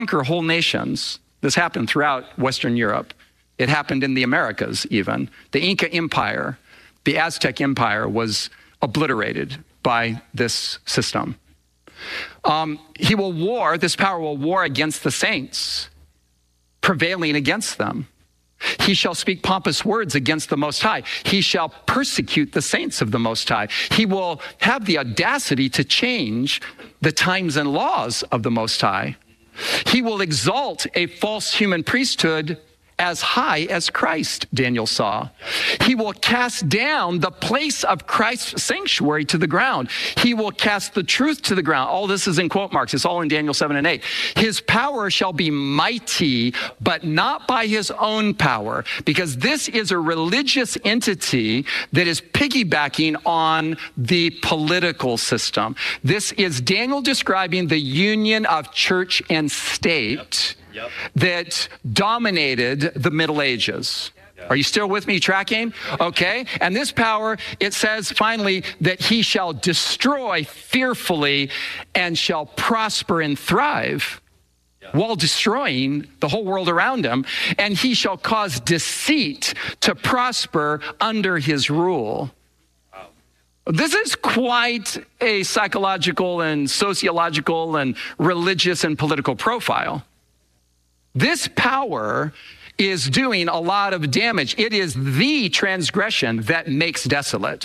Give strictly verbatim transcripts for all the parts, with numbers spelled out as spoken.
conquer whole nations. This happened throughout Western Europe. It happened in the Americas even. The Inca Empire, the Aztec Empire was obliterated by this system. Um, he will war, this power will war against the saints, prevailing against them. He shall speak pompous words against the Most High. He shall persecute the saints of the Most High. He will have the audacity to change the times and laws of the Most High. He will exalt a false human priesthood as high as Christ, Daniel saw. He will cast down the place of Christ's sanctuary to the ground. He will cast the truth to the ground. All this is in quote marks. It's all in Daniel seven and eight. His power shall be mighty, but not by his own power, because this is a religious entity that is piggybacking on the political system. This is Daniel describing the union of church and state. Yep. Yep. That dominated the Middle Ages. Are you still with me tracking? Okay. And this power, it says finally that he shall destroy fearfully and shall prosper and thrive while destroying the whole world around him. And he shall cause deceit to prosper under his rule. This is quite a psychological and sociological and religious and political profile. This power is doing a lot of damage. It is the transgression that makes desolate.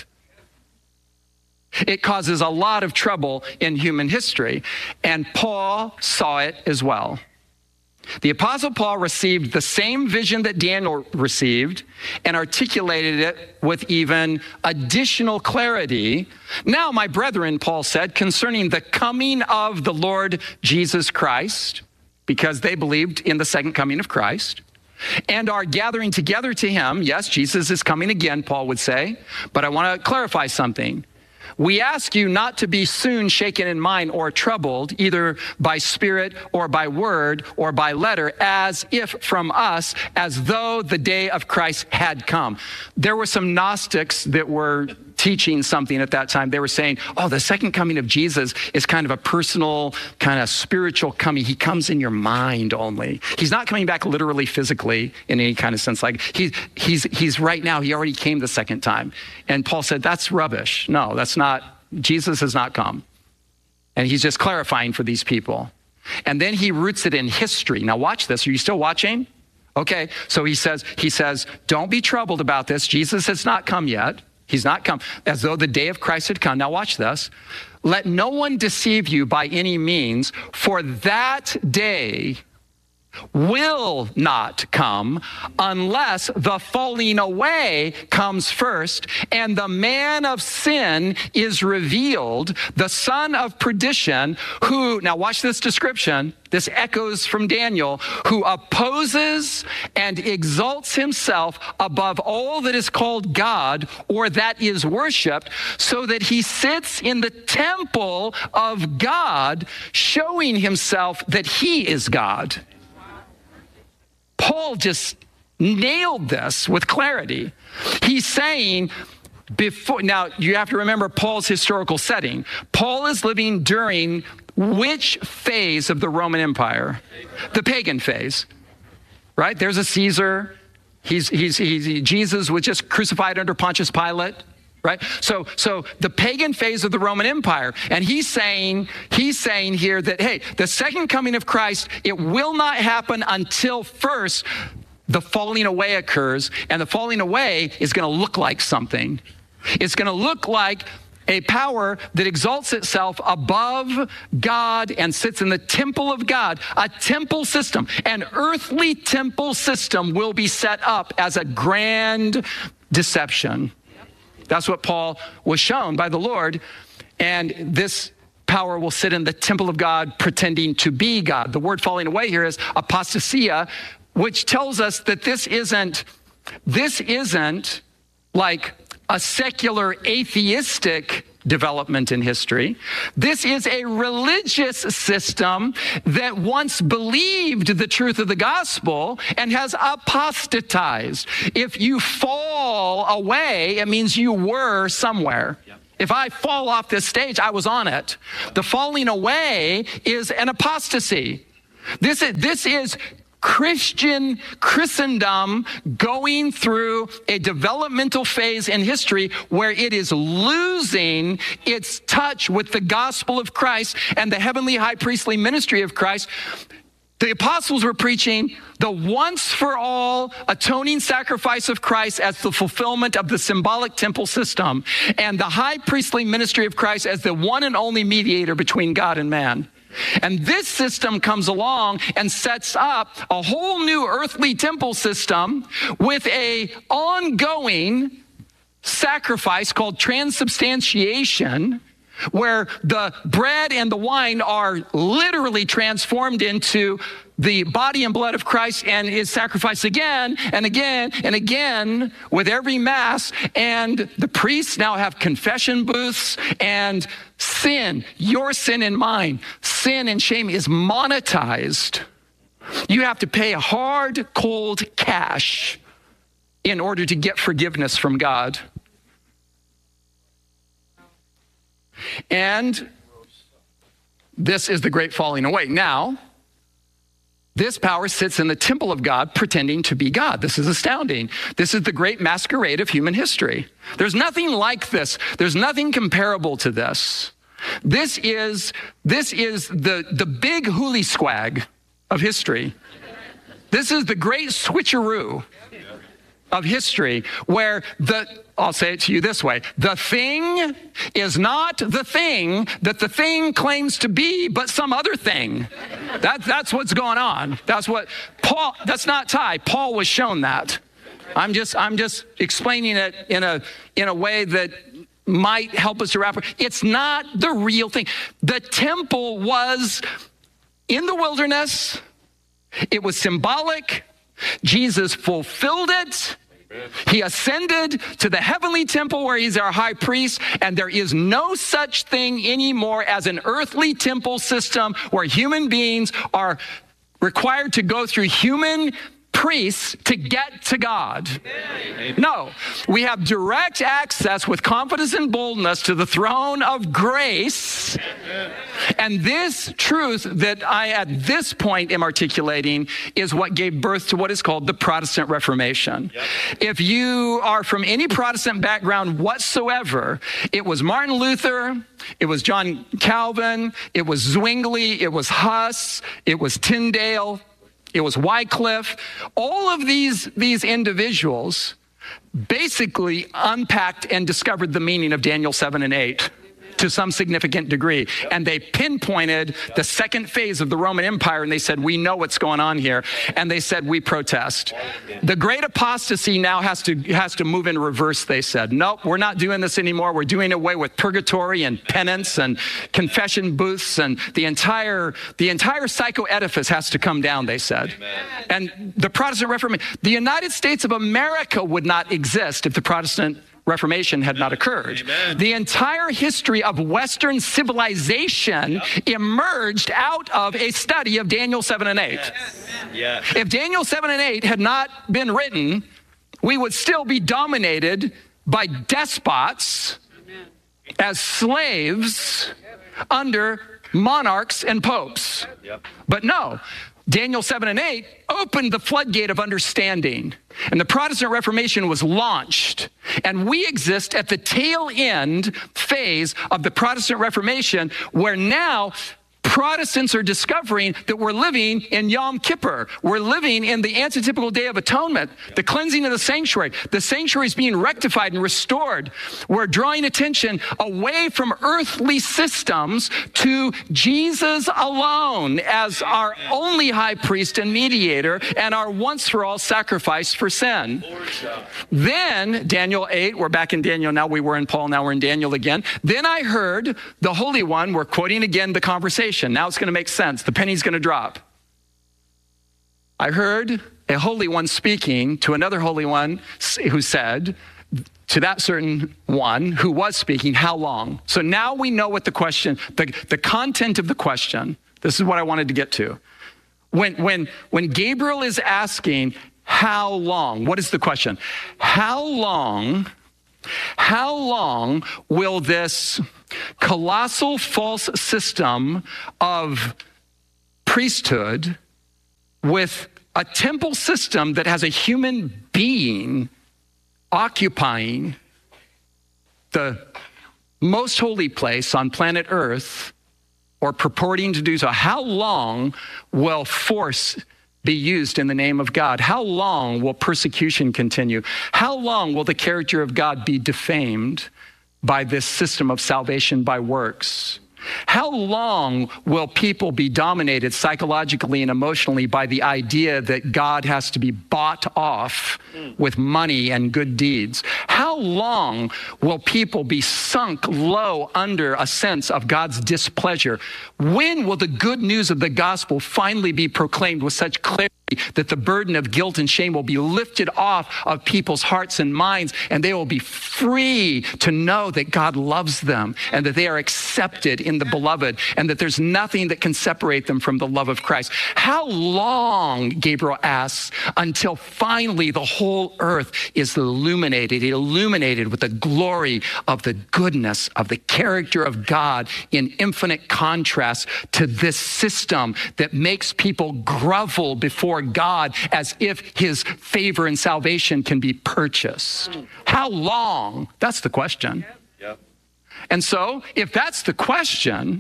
It causes a lot of trouble in human history, and Paul saw it as well. The Apostle Paul received the same vision that Daniel received and articulated it with even additional clarity. Now, my brethren, Paul said, concerning the coming of the Lord Jesus Christ, because they believed in the second coming of Christ, and are gathering together to him. Yes, Jesus is coming again, Paul would say, but I want to clarify something. We ask you not to be soon shaken in mind or troubled, either by spirit or by word or by letter, as if from us, as though the day of Christ had come. There were some Gnostics that were teaching something at that time. They were saying, oh, the second coming of Jesus is kind of a personal, kind of spiritual coming. He comes in your mind only. He's not coming back literally, physically, in any kind of sense. Like he, he's, he's right now, he already came the second time. And Paul said, that's rubbish. No, that's not, Jesus has not come. And he's just clarifying for these people. And then he roots it in history. Now watch this. Are you still watching? Okay, so he says, he says, don't be troubled about this. Jesus has not come yet. He's not come, as though the day of Christ had come. Now watch this. Let no one deceive you by any means, for that day will not come unless the falling away comes first and the man of sin is revealed, the son of perdition, who, now watch this description, this echoes from Daniel, who opposes and exalts himself above all that is called God or that is worshiped, so that he sits in the temple of God, showing himself that he is God. Paul just nailed this with clarity. He's saying before, now you have to remember Paul's historical setting. Paul is living during which phase of the Roman Empire? The pagan phase, right? There's a Caesar. He's, he's, he's, Jesus was just crucified under Pontius Pilate. Right? So, so the pagan phase of the Roman Empire. And he's saying, he's saying here that, hey, the second coming of Christ, it will not happen until first the falling away occurs. And the falling away is going to look like something. It's going to look like a power that exalts itself above God and sits in the temple of God, a temple system. An earthly temple system will be set up as a grand deception. That's what Paul was shown by the Lord. And this power will sit in the temple of God pretending to be God. The word falling away here is apostasia, which tells us that this isn't, this isn't like a secular atheistic development in history. This is a religious system that once believed the truth of the gospel and has apostatized. If you fall away, it means you were somewhere. Yep. If I fall off this stage, I was on it. The falling away is an apostasy. This is, this is Christian Christendom going through a developmental phase in history where it is losing its touch with the gospel of Christ and the heavenly high priestly ministry of Christ. The apostles were preaching the once for all atoning sacrifice of Christ as the fulfillment of the symbolic temple system, and the high priestly ministry of Christ as the one and only mediator between God and man. And this system comes along and sets up a whole new earthly temple system with a ongoing sacrifice called transubstantiation, where the bread and the wine are literally transformed into the body and blood of Christ and is sacrificed again and again and again with every mass. And the priests now have confession booths, and sin, your sin and mine, sin and shame is monetized. You have to pay hard, cold cash in order to get forgiveness from God. And this is the great falling away. Now, this power sits in the temple of God pretending to be God. This is astounding. This is the great masquerade of human history. There's nothing like this. There's nothing comparable to this. This is, this is the, the big hooly squag of history. This is the great switcheroo of history, where the, I'll say it to you this way, the thing is not the thing that the thing claims to be, but some other thing. That, that's what's going on. That's what Paul, that's not Ty. Paul was shown that. I'm just, I'm just explaining it in a, in a way that might help us to wrap it. It's not the real thing. The temple was in the wilderness. It was symbolic. Jesus fulfilled it. He ascended to the heavenly temple where he's our high priest, and there is no such thing anymore as an earthly temple system where human beings are required to go through human priests to get to God. Amen. No, we have direct access with confidence and boldness to the throne of grace. Amen. And this truth that I at this point am articulating is what gave birth to what is called the Protestant Reformation. Yep. If you are from any Protestant background whatsoever, it was Martin Luther, it was John Calvin, it was Zwingli, it was Huss, it was Tyndale, it was Wycliffe. All of these, these individuals basically unpacked and discovered the meaning of Daniel seven and eight to some significant degree. And they pinpointed the second phase of the Roman Empire, and they said, we know what's going on here. And they said, we protest. The great apostasy now has to, has to move in reverse, they said. Nope, we're not doing this anymore. We're doing away with purgatory and penance and confession booths, and the entire, the entire psycho-edifice has to come down, they said. Amen. And the Protestant Reformation, the United States of America would not exist if the Protestant Reformation had not occurred. Amen. The entire history of Western civilization yep. emerged out of a study of Daniel seven and eight. Yes. Yes. If Daniel seven and eight had not been written, we would still be dominated by despots Amen. As slaves yep. under monarchs and popes. Yep. But no, Daniel seven and eight opened the floodgate of understanding, and the Protestant Reformation was launched. And we exist at the tail end phase of the Protestant Reformation, where now Protestants are discovering that we're living in Yom Kippur. We're living in the antitypical Day of Atonement, the cleansing of the sanctuary. The sanctuary is being rectified and restored. We're drawing attention away from earthly systems to Jesus alone as our only high priest and mediator and our once-for-all sacrifice for sin. Then, Daniel eight, we're back in Daniel now. We were in Paul, now we're in Daniel again. Then I heard the Holy One, we're quoting again the conversation. Now it's going to make sense. The penny's going to drop. I heard a Holy One speaking to another Holy One who said to that certain one who was speaking, how long? So now we know what the question, the, the content of the question, this is what I wanted to get to. When, when, when Gabriel is asking, how long? What is the question? How long, how long will this colossal false system of priesthood with a temple system that has a human being occupying the most holy place on planet Earth, or purporting to do so, how long will force be used in the name of God? How long will persecution continue? How long will the character of God be defamed by this system of salvation by works? How long will people be dominated psychologically and emotionally by the idea that God has to be bought off with money and good deeds? How long will people be sunk low under a sense of God's displeasure? When will the good news of the gospel finally be proclaimed with such clarity that the burden of guilt and shame will be lifted off of people's hearts and minds, and they will be free to know that God loves them and that they are accepted in the beloved, and that there's nothing that can separate them from the love of Christ? How long, Gabriel asks, until finally the whole earth is illuminated, illuminated with the glory of the goodness of the character of God, in infinite contrast to this system that makes people grovel before God as if his favor and salvation can be purchased? How long? That's the question. Yep. And so if that's the question,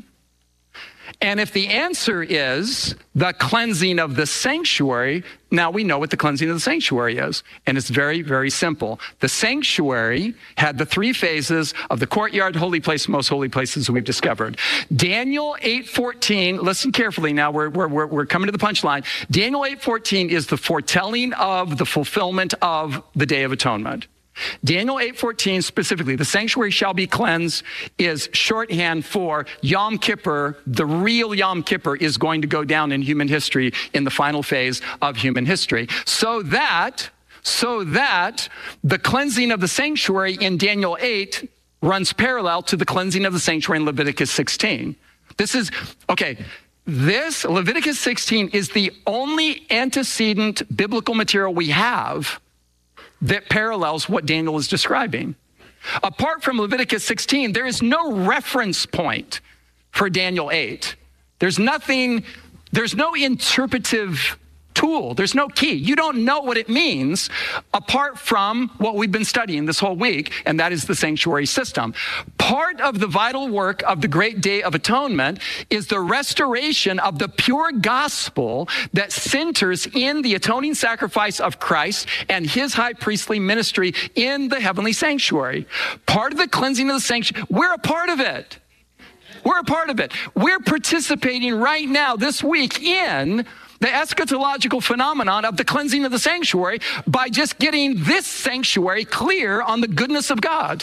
and if the answer is the cleansing of the sanctuary, now we know what the cleansing of the sanctuary is. And it's very, very simple. The sanctuary had the three phases of the courtyard, holy place, most holy places we've discovered. Daniel eight fourteen, listen carefully now, we're, we're, we're coming to the punchline. Daniel eight fourteen is the foretelling of the fulfillment of the Day of Atonement. Daniel eight fourteen specifically, the sanctuary shall be cleansed, is shorthand for Yom Kippur. The real Yom Kippur is going to go down in human history in the final phase of human history. So that, so that the cleansing of the sanctuary in Daniel eight runs parallel to the cleansing of the sanctuary in Leviticus sixteen. This is, okay, this, Leviticus sixteen, is the only antecedent biblical material we have that parallels what Daniel is describing. Apart from Leviticus sixteen, there is no reference point for Daniel eight. There's nothing, there's no interpretive tool. There's no key. You don't know what it means apart from what we've been studying this whole week, and that is the sanctuary system. Part of the vital work of the great Day of Atonement is the restoration of the pure gospel that centers in the atoning sacrifice of Christ and his high priestly ministry in the heavenly sanctuary. Part of the cleansing of the sanctuary, we're a part of it. We're a part of it. We're participating right now this week in the eschatological phenomenon of the cleansing of the sanctuary by just getting this sanctuary clear on the goodness of God.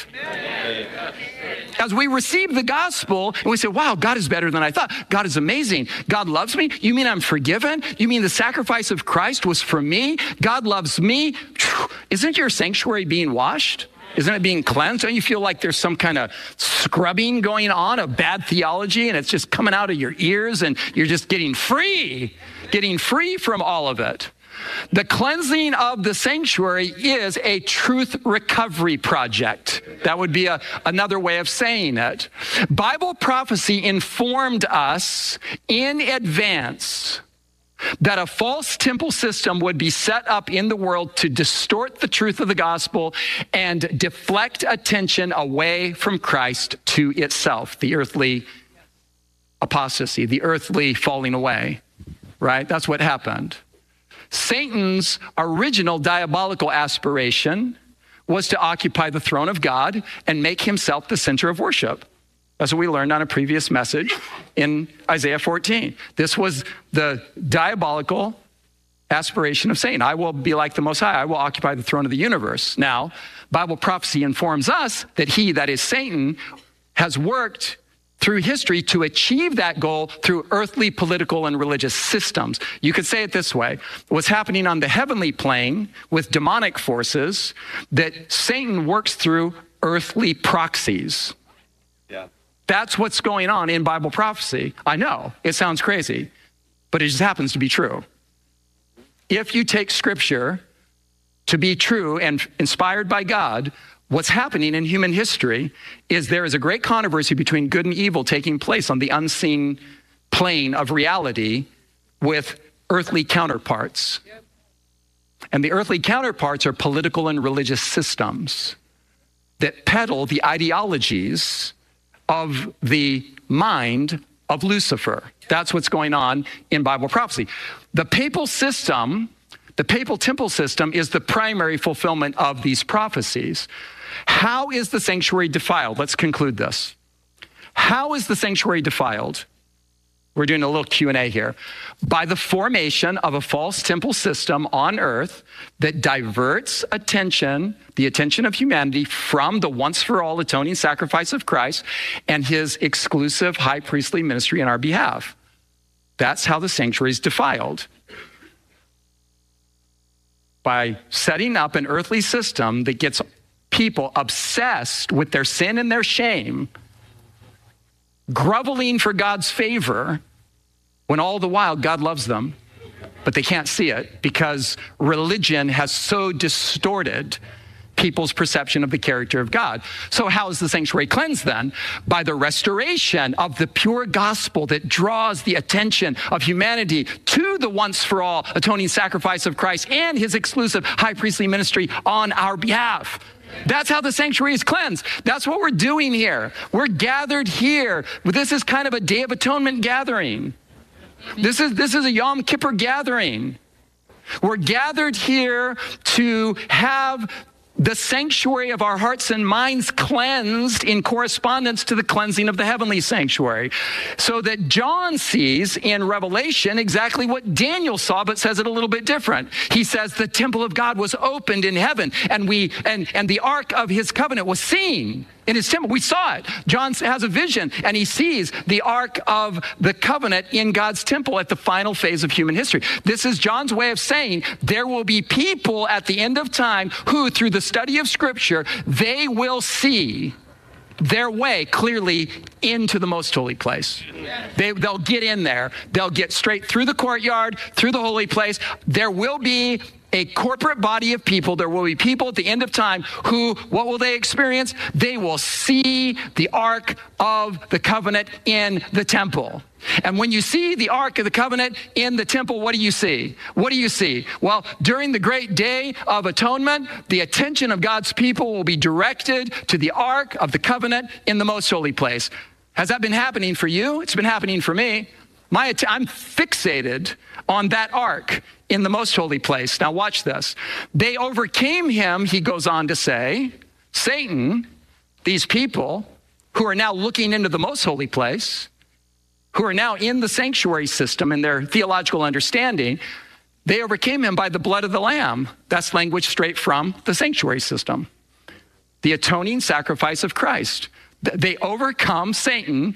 As we receive the gospel and we say, wow, God is better than I thought. God is amazing. God loves me. You mean I'm forgiven? You mean the sacrifice of Christ was for me? God loves me. Isn't your sanctuary being washed? Isn't it being cleansed? Don't you feel like there's some kind of scrubbing going on of bad theology and it's just coming out of your ears and you're just getting free, getting free from all of it? The cleansing of the sanctuary is a truth recovery project. That would be a, another way of saying it. Bible prophecy informed us in advance that a false temple system would be set up in the world to distort the truth of the gospel and deflect attention away from Christ to itself, the earthly apostasy, the earthly falling away, right? That's what happened. Satan's original diabolical aspiration was to occupy the throne of God and make himself the center of worship. That's what we learned on a previous message in Isaiah fourteen. This was the diabolical aspiration of Satan. I will be like the Most High. I will occupy the throne of the universe. Now, Bible prophecy informs us that he, that is Satan, has worked through history to achieve that goal through earthly, political, and religious systems. You could say it this way. What's happening on the heavenly plane with demonic forces, that Satan works through earthly proxies. Yeah. That's what's going on in Bible prophecy. I know, it sounds crazy, but it just happens to be true. If you take Scripture to be true and inspired by God, what's happening in human history is there is a great controversy between good and evil taking place on the unseen plane of reality with earthly counterparts. And the earthly counterparts are political and religious systems that peddle the ideologies of the mind of Lucifer. That's what's going on in Bible prophecy. The papal system, the papal temple system, is the primary fulfillment of these prophecies. How is the sanctuary defiled? Let's conclude this. How is the sanctuary defiled? We're doing a little Q and A here. By the formation of a false temple system on earth that diverts attention, the attention of humanity, from the once-for-all atoning sacrifice of Christ and his exclusive high priestly ministry in our behalf. That's how the sanctuary is defiled. By setting up an earthly system that gets people obsessed with their sin and their shame, groveling for God's favor, when all the while God loves them, but they can't see it because religion has so distorted people's perception of the character of God. So how is the sanctuary cleansed then? By the restoration of the pure gospel that draws the attention of humanity to the once-for-all atoning sacrifice of Christ and his exclusive high priestly ministry on our behalf. That's how the sanctuary is cleansed. That's what we're doing here. We're gathered here. This is kind of a Day of Atonement gathering. This is, this is a Yom Kippur gathering. We're gathered here to have the sanctuary of our hearts and minds cleansed in correspondence to the cleansing of the heavenly sanctuary. So that John sees in Revelation exactly what Daniel saw, but says it a little bit different. He says the temple of God was opened in heaven, and we and, and the ark of his covenant was seen in his temple. We saw it. John has a vision, and he sees the ark of the covenant in God's temple at the final phase of human history. This is John's way of saying there will be people at the end of time who, through the study of Scripture, they will see their way clearly into the most holy place. They, they'll get in there. They'll get straight through the courtyard, through the holy place. There will be a corporate body of people. There will be people at the end of time who, what will they experience? They will see the Ark of the Covenant in the temple. And when you see the Ark of the Covenant in the temple, what do you see? What do you see? Well, during the great day of atonement, the attention of God's people will be directed to the Ark of the Covenant in the most holy place. Has that been happening for you? It's been happening for me. My, I'm fixated on that ark in the most holy place. Now watch this. They overcame him, he goes on to say, Satan, these people who are now looking into the most holy place, who are now in the sanctuary system in their theological understanding, they overcame him by the blood of the Lamb. That's language straight from the sanctuary system. The atoning sacrifice of Christ. They overcome Satan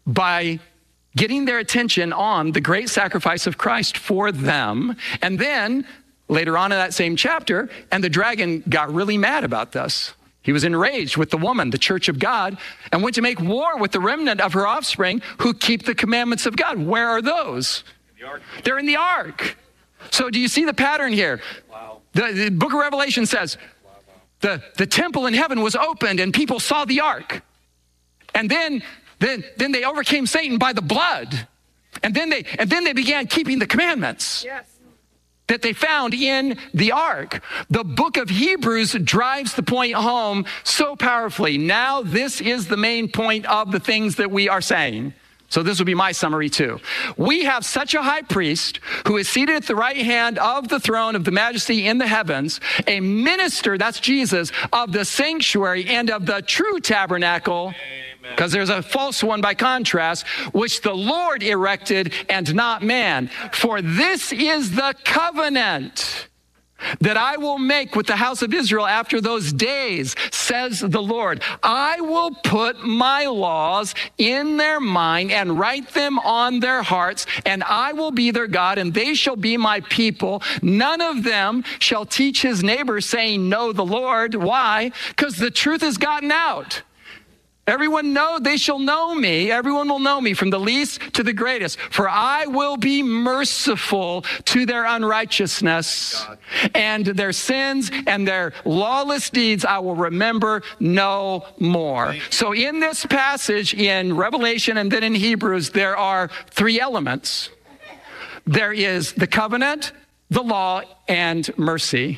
by getting their attention on the great sacrifice of Christ for them. And then later on in that same chapter, and the dragon got really mad about this. He was enraged with the woman, the church of God, and went to make war with the remnant of her offspring who keep the commandments of God. Where are those? In the They're in the ark. So do you see the pattern here? Wow. The, the book of Revelation says wow, wow. The, the temple in heaven was opened and people saw the ark. And then Then, then they overcame Satan by the blood. And then they, and then they began keeping the commandments yes. that they found in the ark. The book of Hebrews drives the point home so powerfully. Now this is the main point of the things that we are saying. So this will be my summary too. We have such a high priest who is seated at the right hand of the throne of the majesty in the heavens, a minister, that's Jesus, of the sanctuary and of the true tabernacle, because there's a false one by contrast, which the Lord erected and not man. For this is the covenant that I will make with the house of Israel after those days, says the Lord. I will put my laws in their mind and write them on their hearts, and I will be their God, and they shall be my people. None of them shall teach his neighbor, saying, know the Lord. Why? Because the truth has gotten out. Everyone know, they shall know me. Everyone will know me from the least to the greatest. For I will be merciful to their unrighteousness, God. And their sins and their lawless deeds I will remember no more. So in this passage in Revelation and then in Hebrews, there are three elements. There is the covenant, the law, and mercy.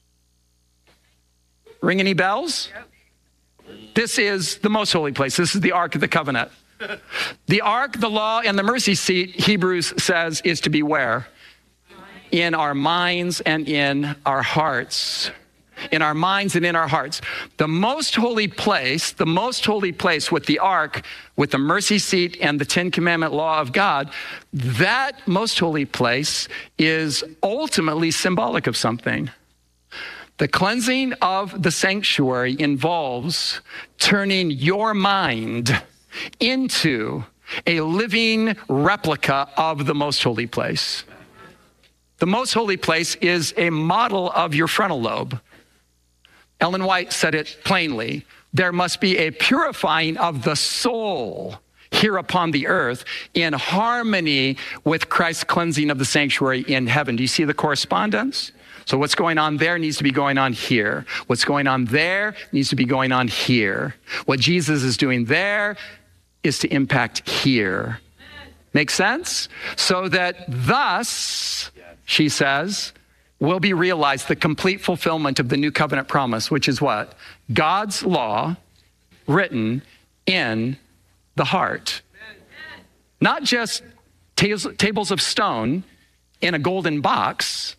Ring any bells? This is the most holy place. This is the Ark of the Covenant. The Ark, the law, and the mercy seat, Hebrews says, is to be where? In our minds and in our hearts. In our minds and in our hearts. The most holy place, the most holy place with the Ark, with the mercy seat and the Ten Commandment law of God, that most holy place is ultimately symbolic of something. The cleansing of the sanctuary involves turning your mind into a living replica of the most holy place. The most holy place is a model of your frontal lobe. Ellen White said it plainly. There must be a purifying of the soul here upon the earth in harmony with Christ's cleansing of the sanctuary in heaven. Do you see the correspondence? So what's going on there needs to be going on here. What's going on there needs to be going on here. What Jesus is doing there is to impact here. Make sense? So that thus, she says, will be realized the complete fulfillment of the new covenant promise, which is what? God's law written in the heart. Not just tables of stone in a golden box,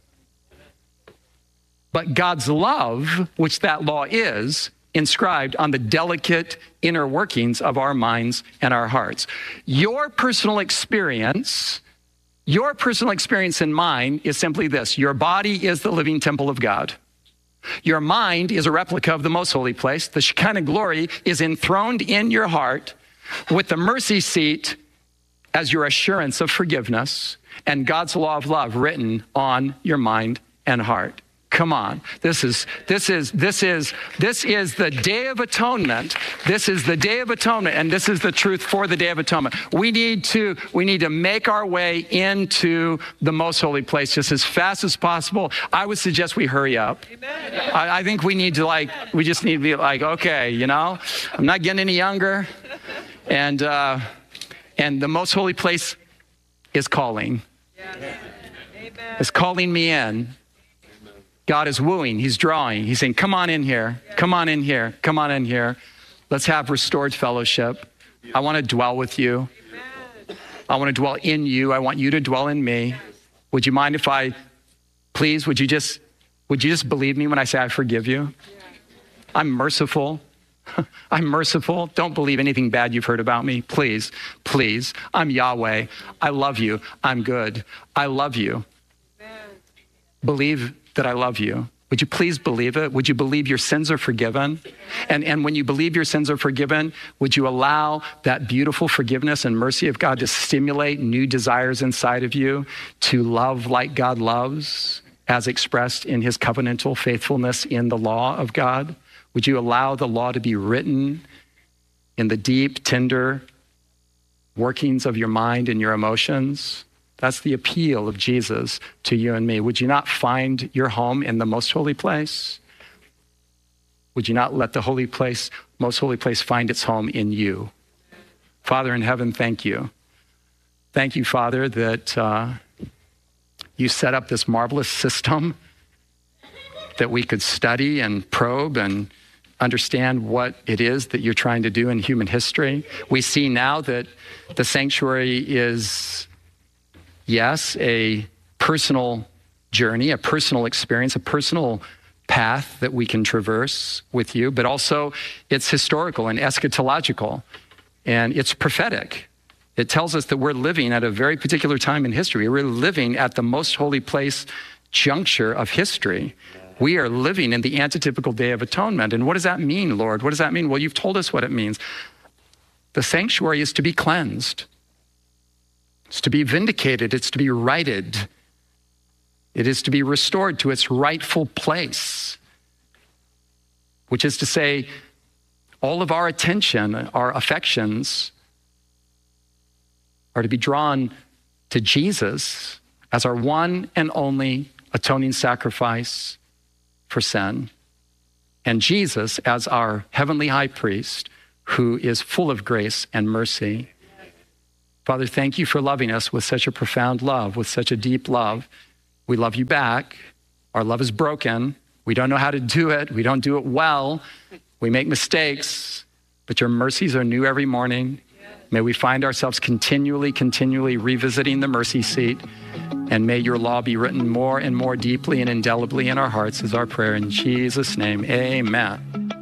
but God's love, which that law is, inscribed on the delicate inner workings of our minds and our hearts. Your personal experience, your personal experience and mine is simply this. Your body is the living temple of God. Your mind is a replica of the most holy place. The Shekinah glory is enthroned in your heart with the mercy seat as your assurance of forgiveness and God's law of love written on your mind and heart. Come on. This is, this is, this is, this is the Day of Atonement. This is the Day of Atonement, and this is the truth for the Day of Atonement. We need to, we need to make our way into the most holy place just as fast as possible. I would suggest we hurry up. I, I think we need to like, we just need to be like, okay, you know, I'm not getting any younger. And, uh, and the most holy place is calling. It's calling me in. God is wooing, he's drawing. He's saying, come on in here, come on in here, come on in here. Let's have restored fellowship. I want to dwell with you. I want to dwell in you. I want you to dwell in me. Would you mind if I, please, would you just, would you just believe me when I say I forgive you? I'm merciful. I'm merciful. Don't believe anything bad you've heard about me. Please, please. I'm Yahweh. I love you. I'm good. I love you. Believe that I love you. Would you please believe it? Would you believe your sins are forgiven? And, and when you believe your sins are forgiven, would you allow that beautiful forgiveness and mercy of God to stimulate new desires inside of you to love like God loves, as expressed in his covenantal faithfulness in the law of God? Would you allow the law to be written in the deep, tender workings of your mind and your emotions? That's the appeal of Jesus to you and me. Would you not find your home in the most holy place? Would you not let the holy place, most holy place, find its home in you? Father in heaven, thank you. Thank you, Father, that uh, you set up this marvelous system that we could study and probe and understand what it is that you're trying to do in human history. We see now that the sanctuary is, yes, a personal journey, a personal experience, a personal path that we can traverse with you, but also it's historical and eschatological, and it's prophetic. It tells us that we're living at a very particular time in history. We're living at the most holy place juncture of history. We are living in the antitypical Day of Atonement. And what does that mean, Lord? What does that mean? Well, you've told us what it means. The sanctuary is to be cleansed. It's to be vindicated. It's to be righted. It is to be restored to its rightful place, which is to say, all of our attention, our affections are to be drawn to Jesus as our one and only atoning sacrifice for sin, and Jesus as our heavenly high priest who is full of grace and mercy. Father, thank you for loving us with such a profound love, with such a deep love. We love you back. Our love is broken. We don't know how to do it. We don't do it well. We make mistakes, but your mercies are new every morning. May we find ourselves continually, continually revisiting the mercy seat. And may your law be written more and more deeply and indelibly in our hearts is our prayer. In Jesus' name, amen.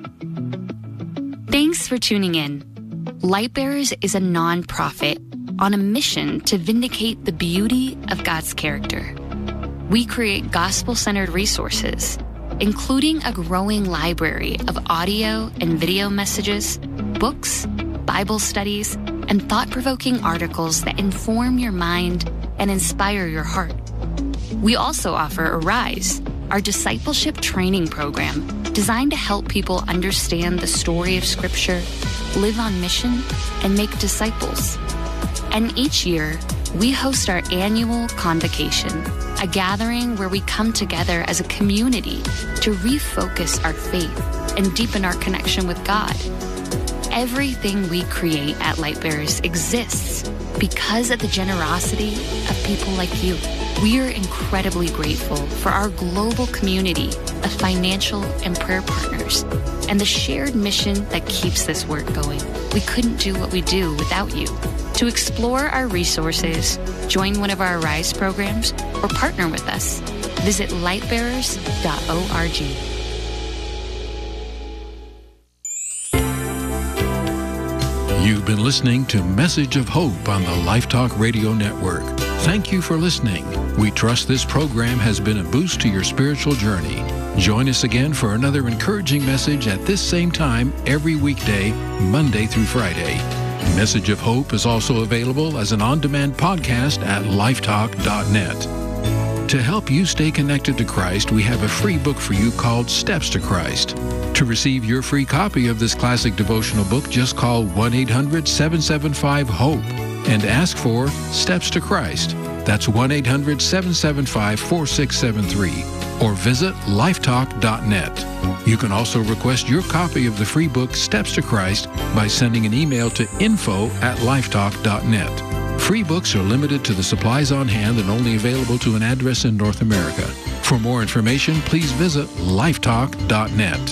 Thanks for tuning in. Lightbearers is a nonprofit on a mission to vindicate the beauty of God's character. We create gospel-centered resources, including a growing library of audio and video messages, books, Bible studies, and thought-provoking articles that inform your mind and inspire your heart. We also offer Arise, our discipleship training program designed to help people understand the story of Scripture, live on mission, and make disciples. And each year, we host our annual Convocation, a gathering where we come together as a community to refocus our faith and deepen our connection with God. Everything we create at Lightbearers exists because of the generosity of people like you. We are incredibly grateful for our global community of financial and prayer partners and the shared mission that keeps this work going. We couldn't do what we do without you. To explore our resources, join one of our Arise programs, or partner with us, visit lightbearers dot org. You've been listening to Message of Hope on the Life Talk Radio Network. Thank you for listening. We trust this program has been a boost to your spiritual journey. Join us again for another encouraging message at this same time every weekday, Monday through Friday. Message of Hope is also available as an on-demand podcast at lifetalk dot net. To help you stay connected to Christ, we have a free book for you called Steps to Christ. To receive your free copy of this classic devotional book, just call one eight hundred seven seven five HOPE and ask for Steps to Christ. That's one eight hundred seven seven five four six seven three. Or visit lifetalk dot net. You can also request your copy of the free book Steps to Christ by sending an email to info at lifetalk dot net. Free books are limited to the supplies on hand and only available to an address in North America. For more information, please visit lifetalk dot net.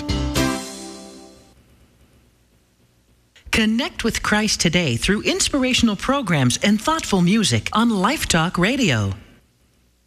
Connect with Christ today through inspirational programs and thoughtful music on Life Talk Radio.